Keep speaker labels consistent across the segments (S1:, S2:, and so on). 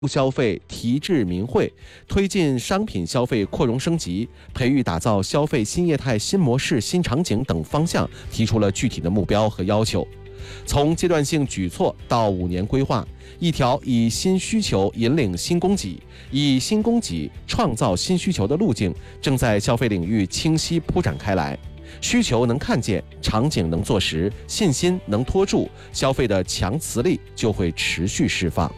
S1: 消费提质民惠，推进商品消费扩容升级，培育打造消费新业态新模式新场景等方向提出了具体的目标和要求。从阶段性举措到5年规划，一条以新需求引领新供给，以新供给创造新需求的路径正在消费领域清晰铺展开来。需求能看见，场景能做实，信心能拖住，消费的强磁力就会持续释放。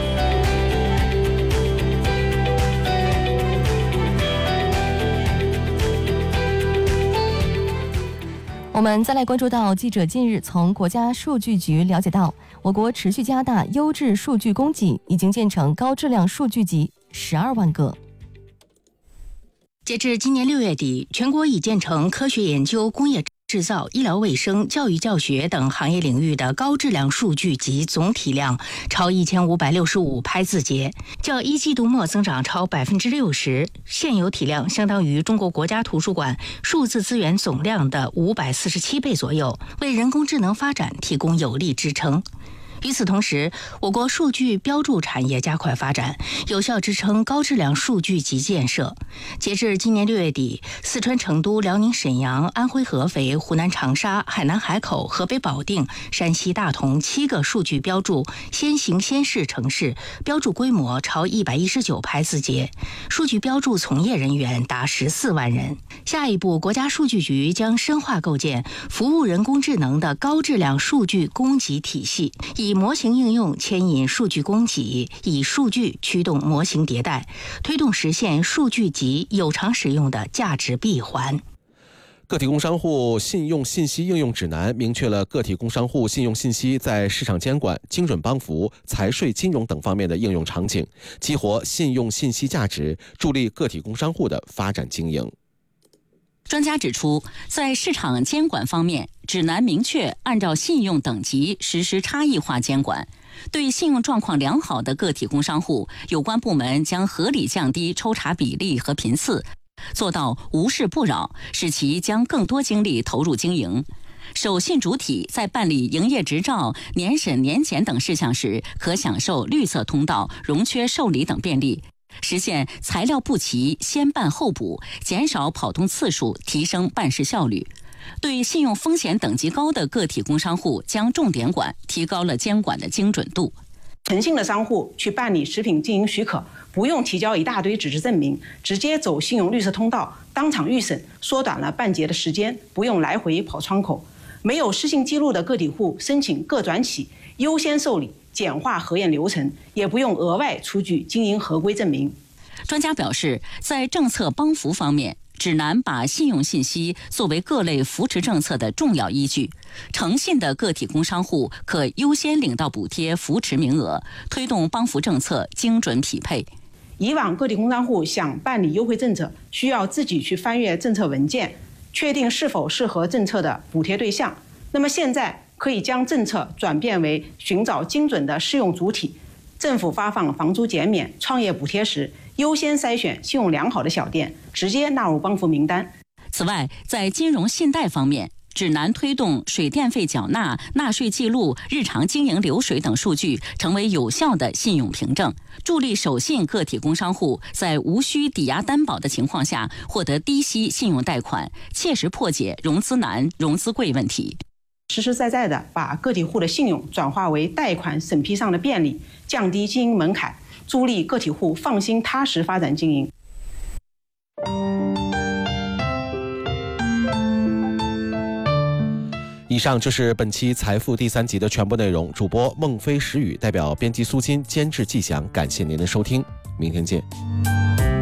S2: 我们再来关注到，记者近日从国家数据局了解到，我国持续加大优质数据供给，已经建成高质量数据集12万个。
S3: 截至今年6月底，全国已建成科学研究、工业制造、医疗卫生、教育教学等行业领域的高质量数据集总体量超1565拍字节，较一季度末增长超60%，现有体量相当于中国国家图书馆数字资源总量的547倍左右，为人工智能发展提供有力支撑。与此同时，我国数据标注产业加快发展，有效支撑高质量数据集建设。截至今年6月底，四川成都、辽宁沈阳、安徽合肥、湖南长沙、海南海口、河北保定、山西大同7个数据标注先行先试城市，标注规模超119拍字节，数据标注从业人员达14万人。下一步，国家数据局将深化构建服务人工智能的高质量数据供给体系，以模型应用牵引数据供给，以数据驱动模型迭代，推动实现数据集有偿使用的价值闭环。
S1: 个体工商户信用信息应用指南明确了个体工商户信用信息在市场监管、精准帮扶、财税金融等方面的应用场景，激活信用信息价值，助力个体工商户的发展经营。
S4: 专家指出，在市场监管方面，指南明确按照信用等级实施差异化监管。对信用状况良好的个体工商户，有关部门将合理降低抽查比例和频次，做到无事不扰，使其将更多精力投入经营。守信主体在办理营业执照、年审、年检等事项时，可享受绿色通道、融缺受理等便利，实现材料不齐先办后补，减少跑通次数，提升办事效率。对信用风险等级高的个体工商户将重点管，提高了监管的精准度。
S5: 诚信的商户去办理食品经营许可，不用提交一大堆纸质证明，直接走信用绿色通道，当场预审，缩短了办结的时间，不用来回跑窗口。没有失信记录的个体户申请个转起，优先受理，简化核验流程，也不用额外出具经营合规证明。
S4: 专家表示，在政策帮扶方面，指南把信用信息作为各类扶持政策的重要依据，诚信的个体工商户可优先领到补贴扶持名额，推动帮扶政策精准匹配。
S5: 以往个体工商户想办理优惠政策，需要自己去翻阅政策文件，确定是否适合政策的补贴对象。那么现在可以将政策转变为寻找精准的适用主体，政府发放房租减免、创业补贴时，优先筛选信用良好的小店，直接纳入帮扶名单。
S4: 此外，在金融信贷方面，指南推动水电费缴纳、纳税记录、日常经营流水等数据成为有效的信用凭证，助力守信个体工商户在无需抵押担保的情况下获得低息信用贷款，切实破解融资难、融资贵问题。
S5: 实实在在地把个体户的信用转化为贷款审批上的便利，降低经营门槛，助力个体户放心踏实发展经营。
S1: 以上就是本期财富第3集的全部内容。主播孟非时雨代表编辑苏金，监制季翔，感谢您的收听，明天见。